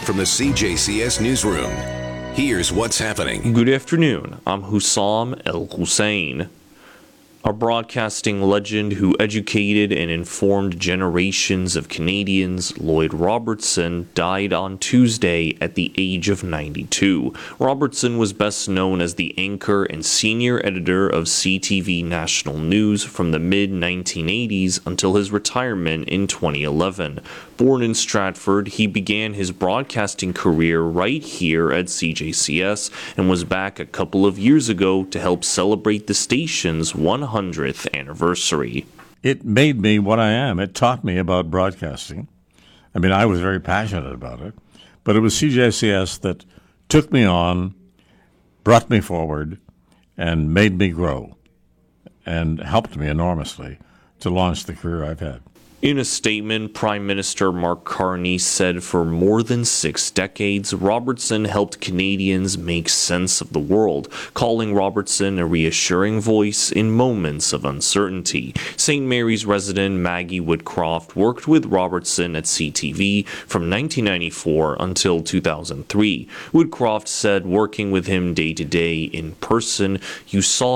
From the CJCS Newsroom, here's what's happening. Good afternoon. I'm Hussam El Hussein. A broadcasting legend who educated and informed generations of Canadians, Lloyd Robertson, died on Tuesday at the age of 92. Robertson was best known as the anchor and senior editor of CTV National News from the mid-1980s until his retirement in 2011. Born in Stratford, he began his broadcasting career right here at CJCS and was back a couple of years ago to help celebrate the station's 100th anniversary. It made me what I am. It taught me about broadcasting. I mean, I was very passionate about it, but it was CJCS that took me on, brought me forward, and made me grow, and helped me enormously to launch the career I've had. In a statement, Prime Minister Mark Carney said for more than 6 decades, Robertson helped Canadians make sense of the world, calling Robertson a reassuring voice in moments of uncertainty. St. Mary's resident Maggie Woodcroft worked with Robertson at CTV from 1994 until 2003. Woodcroft said working with him day to day in person, you saw